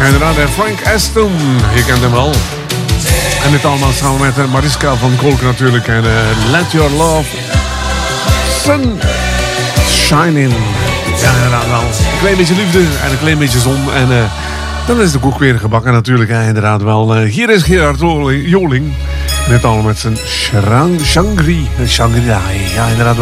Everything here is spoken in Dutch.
Inderdaad, Frank Aston. Je kent hem wel. En dit allemaal samen met Mariska van Kolk natuurlijk. En Let Your Love Sun Shine In. Ja, inderdaad wel. Een klein beetje liefde en een klein beetje zon. En dan is de koek weer gebakken natuurlijk. Ja, inderdaad wel. Hier is Gerard Joling. Dit allemaal met zijn Shangri-La. Ja, inderdaad wel.